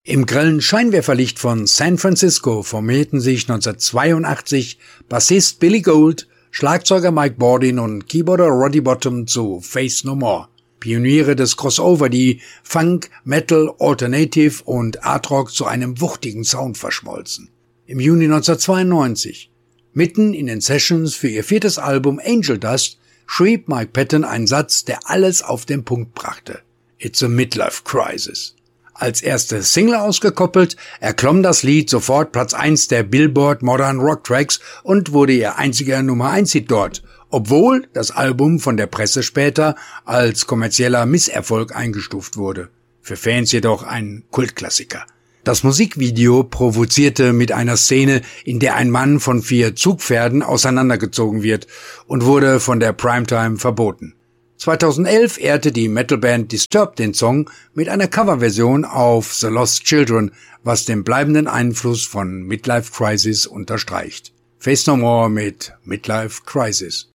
Im grellen Scheinwerferlicht von San Francisco formierten sich 1982 Bassist Billy Gould, Schlagzeuger Mike Bordin und Keyboarder Roddy Bottum zu Faith No More. Pioniere des Crossover, die Funk, Metal, Alternative und Art Rock zu einem wuchtigen Sound verschmolzen. Im Juni 1992, mitten in den Sessions für ihr 4. Album Angel Dust, schrieb Mike Patton einen Satz, der alles auf den Punkt brachte. It's a Midlife Crisis. Als erste Single ausgekoppelt, erklomm das Lied sofort Platz 1 der Billboard Modern Rock Tracks und wurde ihr einziger Nummer-1-Hit dort, obwohl das Album von der Presse später als kommerzieller Misserfolg eingestuft wurde. Für Fans jedoch ein Kultklassiker. Das Musikvideo provozierte mit einer Szene, in der ein Mann von 4 Zugpferden auseinandergezogen wird und wurde von der Primetime verboten. 2011 ehrte die Metalband Disturbed den Song mit einer Coverversion auf The Lost Children, was den bleibenden Einfluss von Midlife Crisis unterstreicht. Faith No More mit Midlife Crisis.